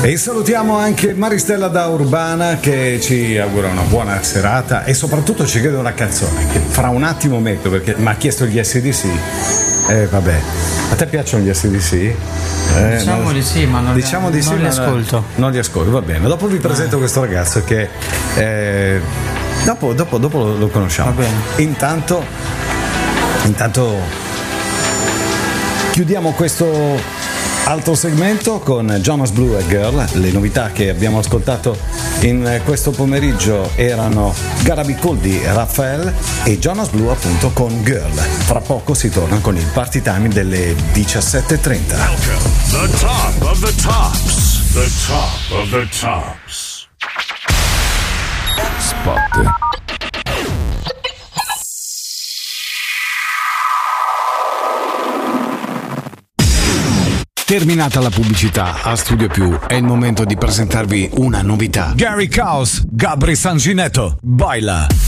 E salutiamo anche Maristella da Urbana che ci augura una buona serata e soprattutto ci chiede una canzone che fra un attimo metto perché mi ha chiesto gli SDC. Vabbè, a te piacciono gli SDC? Diciamo di sì, ma non li ascolto. Non li ascolto, va bene. Dopo vi presento questo ragazzo che dopo lo conosciamo. Va bene. Intanto chiudiamo questo altro segmento con Jonas Blue e Girl. Le novità che abbiamo ascoltato in questo pomeriggio erano Gotta Be Cool di Raphael e Jonas Blue appunto con Girl. Fra poco si torna con il party time delle 17:30. The top of the tops. The top of the tops. Spot. Terminata la pubblicità, a Studio Più è il momento di presentarvi una novità. Gary Caos, Gabri Sanginetto, baila.